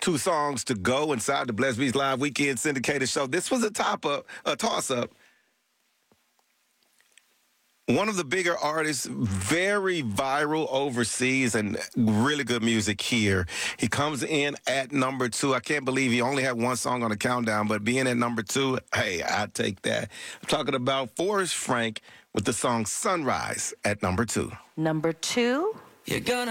2 songs to go inside the Blessed Beats Live Weekend Syndicated Show. This was a toss-up. One of the bigger artists, very viral overseas and really good music here. He comes in at number 2. I can't believe he only had 1 song on the countdown, but being at number 2, hey, I take that. I'm talking about Forrest Frank with the song Sunrise at number 2. Number 2. You're gonna